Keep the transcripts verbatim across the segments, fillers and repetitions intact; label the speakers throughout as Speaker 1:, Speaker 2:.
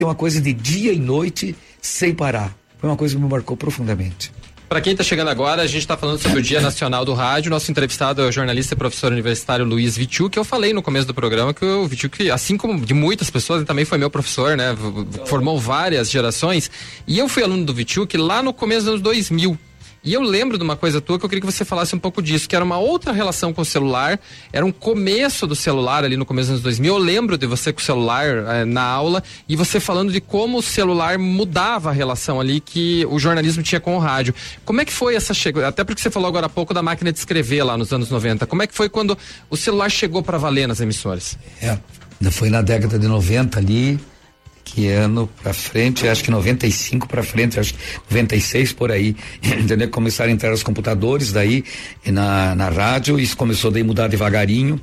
Speaker 1: uma coisa de dia e noite sem parar. Foi uma coisa que me marcou profundamente.
Speaker 2: Para quem está chegando agora, a gente está falando sobre o Dia Nacional do Rádio. Nosso entrevistado é o jornalista e professor universitário Luiz Witschuk. Eu falei no começo do programa que o Witschuk, assim como de muitas pessoas, ele também foi meu professor, né? Formou várias gerações. E eu fui aluno do Witschuk lá no começo dos anos dois mil. E eu lembro de uma coisa tua que eu queria que você falasse um pouco disso, que era uma outra relação com o celular, era um começo do celular ali no começo dos anos dois mil. Eu lembro de você com o celular eh, na aula e você falando de como o celular mudava a relação ali que o jornalismo tinha com o rádio. Como é que foi essa chegada? Até porque você falou agora há pouco da máquina de escrever lá nos anos noventa. Como é que foi quando o celular chegou para valer nas emissoras?
Speaker 1: É, foi na década de noventa ali. Que ano pra frente, acho que noventa e cinco pra frente, acho que noventa e seis por aí, entendeu? Começaram a entrar os computadores daí na, na rádio, isso começou daí a mudar devagarinho,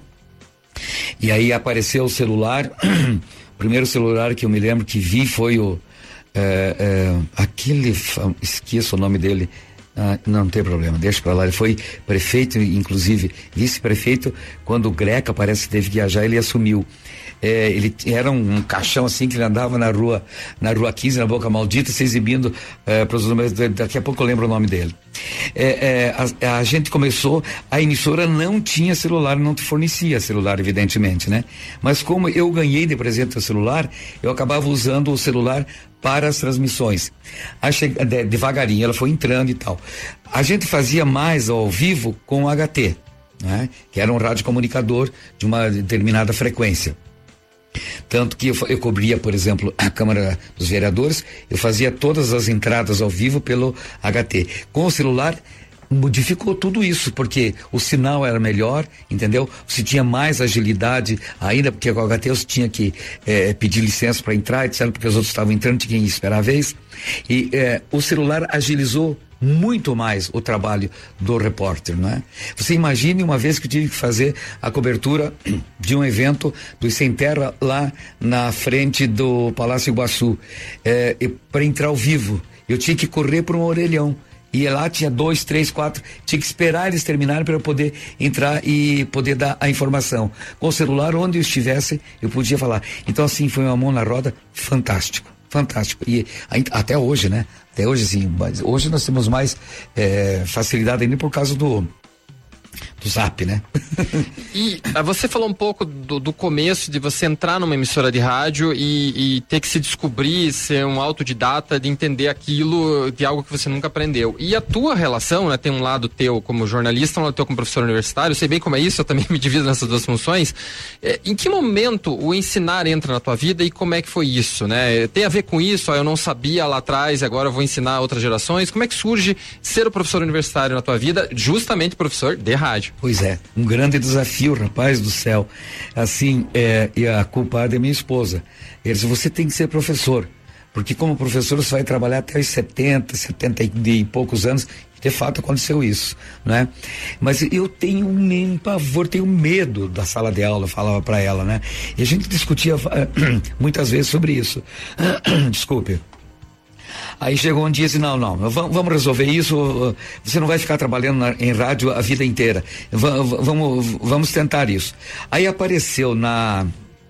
Speaker 1: e aí apareceu o celular. O primeiro celular que eu me lembro que vi foi o é, é, aquele, esqueço o nome dele. Ah, não tem problema, deixa pra lá. Ele foi prefeito, inclusive vice-prefeito, quando o Greca parece que teve que viajar, ele assumiu. É, ele era um, um caixão assim que ele andava na rua, na rua quinze, na Boca Maldita, se exibindo é, para os números. Daqui a pouco eu lembro o nome dele. É, é, a, a gente começou, a emissora não tinha celular, não te fornecia celular, evidentemente, né? Mas como eu ganhei de presente o celular, eu acabava usando o celular para as transmissões. A che... de, devagarinho, ela foi entrando e tal. A gente fazia mais ao vivo com o H T, né? Que era um radiocomunicador de uma determinada frequência. Tanto que eu, eu cobria, por exemplo, a Câmara dos Vereadores, eu fazia todas as entradas ao vivo pelo H T. Com o celular, modificou tudo isso, porque o sinal era melhor, entendeu? Você tinha mais agilidade ainda, porque com o H T você tinha que eh, pedir licença para entrar, etcétera, porque os outros estavam entrando, tinha que esperar a vez. E eh, o celular agilizou muito mais o trabalho do repórter, não é? Você imagine uma vez que eu tive que fazer a cobertura de um evento do Sem Terra lá na frente do Palácio Iguaçu, é, para entrar ao vivo, eu tinha que correr por um orelhão. E lá tinha dois, três, quatro, tinha que esperar eles terminarem para eu poder entrar e poder dar a informação. Com o celular, onde eu estivesse, eu podia falar. Então, assim, foi uma mão na roda fantástico, fantástico. E até hoje, né? Até hoje, sim, mas hoje nós temos mais é, facilidade ainda por causa do do Zap, né?
Speaker 2: E ah, você falou um pouco do, do começo de você entrar numa emissora de rádio e, e ter que se descobrir, ser um autodidata, de entender aquilo de algo que você nunca aprendeu. E a tua relação, né? Tem um lado teu como jornalista, um lado teu como professor universitário, eu sei bem como é isso, eu também me divido nessas duas funções. É, em que momento o ensinar entra na tua vida e como é que foi isso, né? Tem a ver com isso, ó, eu não sabia lá atrás e agora eu vou ensinar outras gerações. Como é que surge ser o professor universitário na tua vida, justamente professor de rádio?
Speaker 1: Pois é, um grande desafio, rapaz do céu. Assim, é, e a culpa é da minha esposa. Ele disse, você tem que ser professor, porque como professor você vai trabalhar até os setenta, setenta e poucos anos, e de fato aconteceu isso, né? Mas eu tenho um pavor, tenho medo da sala de aula, eu falava para ela, né? E a gente discutia muitas vezes sobre isso. Desculpe. Aí chegou um dia e disse, não, não, vamos resolver isso, você não vai ficar trabalhando na, em rádio a vida inteira, v vamos, vamos tentar isso. Aí apareceu na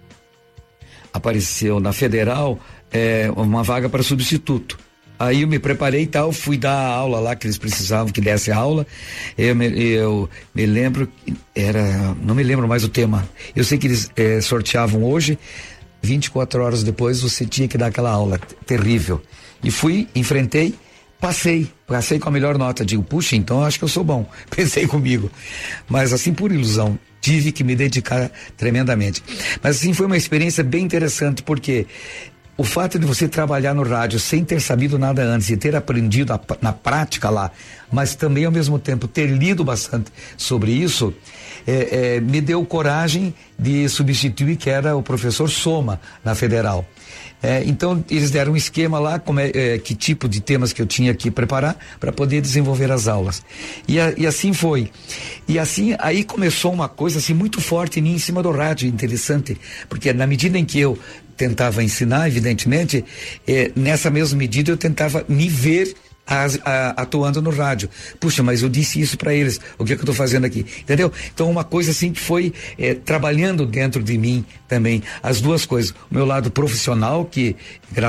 Speaker 1: apareceu na Federal é, uma vaga para substituto. Aí eu me preparei e tal, fui dar a aula lá que eles precisavam que desse a aula. Eu me, eu me lembro, era, não me lembro mais o tema. Eu sei que eles é, sorteavam hoje, vinte e quatro horas depois você tinha que dar aquela aula terrível. E fui, enfrentei, passei, passei com a melhor nota. Digo, puxa, então acho que eu sou bom. Pensei comigo. Mas assim, por ilusão, tive que me dedicar tremendamente. Mas assim, foi uma experiência bem interessante, porque o fato de você trabalhar no rádio sem ter sabido nada antes e ter aprendido a, na prática lá, mas também ao mesmo tempo ter lido bastante sobre isso, é, é, me deu coragem de substituir, que era o professor Soma na Federal. É, então eles deram um esquema lá, como é, é, que tipo de temas que eu tinha que preparar para poder desenvolver as aulas. E, a, e assim foi. E assim, aí começou uma coisa assim muito forte em mim, em cima do rádio, interessante, porque na medida em que eu tentava ensinar, evidentemente, é, nessa mesma medida eu tentava me ver as, a, atuando no rádio. Puxa, mas eu disse isso para eles, o que é que eu tô fazendo aqui? Entendeu? Então uma coisa assim que foi é, trabalhando dentro de mim também, as duas coisas, o meu lado profissional, que